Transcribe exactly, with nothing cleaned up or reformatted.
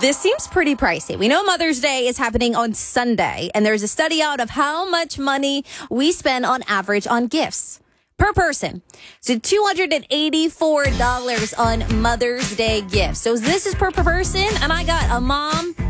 This seems pretty pricey. We know Mother's Day is happening on Sunday, and there's a study out of how much money we spend on average on gifts per person. So two hundred eighty-four dollars on Mother's Day gifts. So this is per person, and I got a mom